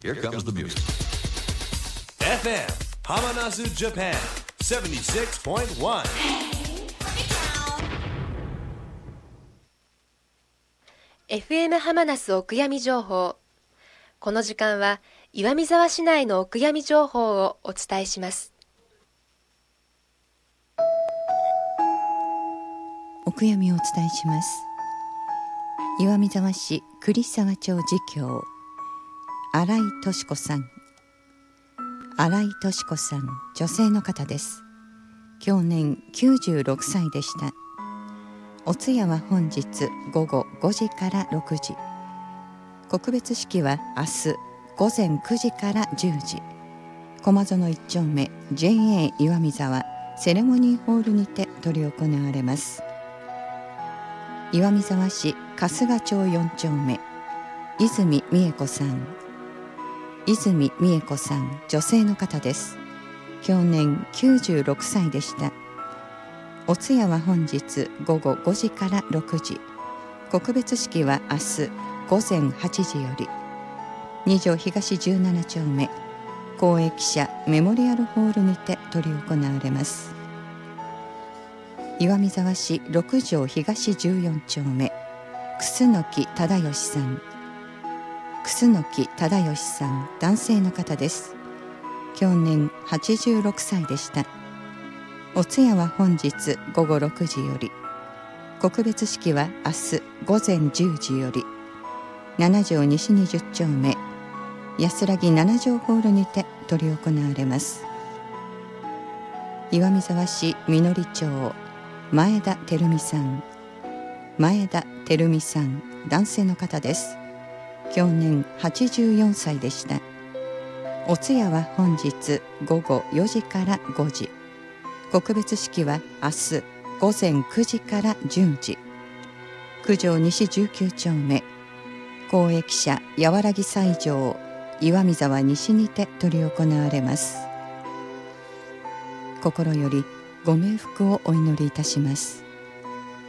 Here comes the music. FM Hamanasu Japan 76.1 FM ハマナスお悔やみ情報。この時間は岩見沢市内のお悔やみ情報をお伝えします。 お悔やみをお伝えします。岩見沢市栗沢町自協新井敏子さん。新井敏子さん、女性の方です。去年96歳でした。お通夜は本日午後5時から6時、告別式は明日午前9時から10時、駒園1丁目 JA 岩見沢セレモニーホールにて執り行われます。岩見沢市春日町4丁目泉美恵子さん。泉美恵子さん、女性の方です。去年96歳でした。お通夜は本日午後5時から6時、告別式は明日午前8時より二条東17丁目公益社メモリアルホールにて執り行われます。岩見沢市六条東14丁目楠木忠義さん。楠木忠義さん、男性の方です。去年86歳でした。お通夜は本日午後6時より、告別式は明日午前10時より七条西20丁目安らぎ七条ホールにて執り行われます。岩見沢市みのり町前田照美さん。前田照美さん、男性の方です。去年84歳でした。お通夜は本日午後4時から5時、告別式は明日午前9時から10時、九条西19丁目公益社やわらぎ斎場岩見沢西にて執り行われます。心よりご冥福をお祈りいたします。